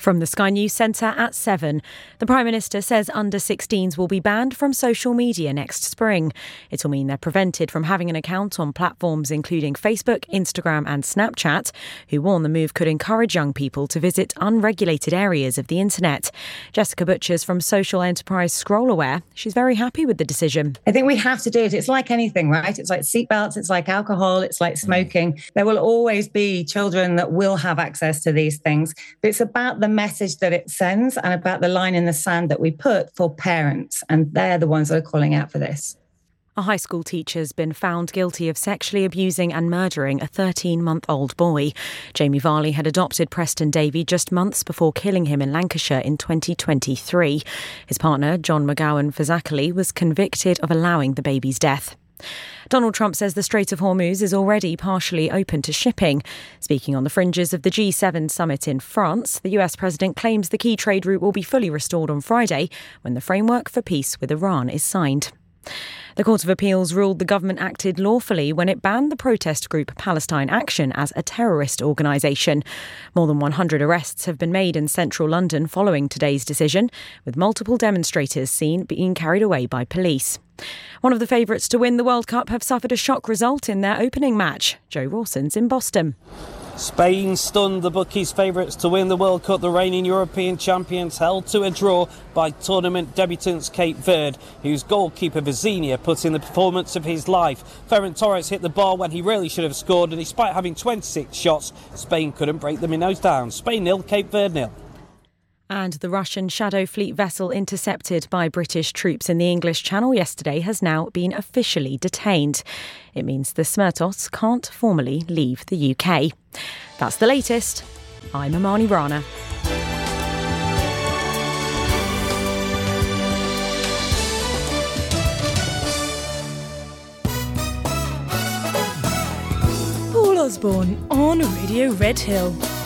From the Sky News Centre at 7. The Prime Minister says under-16s will be banned from social media next spring. It'll mean they're prevented from having an account on platforms including Facebook, Instagram and Snapchat, who warn the move could encourage young people to visit unregulated areas of the internet. Jessica Butchers from social enterprise Scrollaware. She's very happy with the decision. I think we have to do it. It's like anything, right? It's like seatbelts, it's like alcohol, it's like smoking. There will always be children that will have access to these things. But it's about the message that it sends and about the line in the sand that we put for parents. And they're the ones that are calling out for this. A high school teacher's been found guilty of sexually abusing and murdering a 13-month-old boy. Jamie Varley had adopted Preston Davey just months before killing him in Lancashire in 2023. His partner, John McGowan Fazakerley, was convicted of allowing the baby's death. Donald Trump says the Strait of Hormuz is already partially open to shipping. Speaking on the fringes of the G7 summit in France, the US president claims the key trade route will be fully restored on Friday when the framework for peace with Iran is signed. The Court of Appeals ruled the government acted lawfully when it banned the protest group Palestine Action as a terrorist organisation. More than 100 arrests have been made in central London following today's decision, with multiple demonstrators seen being carried away by police. One of the favourites to win the World Cup have suffered a shock result in their opening match. Joe Rawson's in Boston. Spain stunned the bookies' favourites to win the World Cup. The reigning European champions held to a draw by tournament debutants Cape Verde, whose goalkeeper Vizinha put in the performance of his life. Ferran Torres hit the bar when he really should have scored, and despite having 26 shots, Spain couldn't break the minnows down. Spain 0, Cape Verde 0. And the Russian Shadow Fleet vessel intercepted by British troops in the English Channel yesterday has now been officially detained. It means the Smertos can't formally leave the UK. That's the latest. I'm Amani Rana. Paul Osborne on Radio Red Hill.